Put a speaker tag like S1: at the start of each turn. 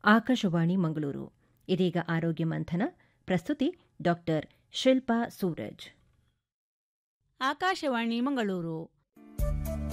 S1: ಆಕಾಶವಾಣಿ ಮಂಗಳೂರು. ಇದೀಗ ಆರೋಗ್ಯ ಮಂಥನ. ಪ್ರಸ್ತುತಿ ಡಾಕ್ಟರ್ ಶಿಲ್ಪಾ ಸೂರಜ್.
S2: ಆಕಾಶವಾಣಿ ಮಂಗಳೂರು.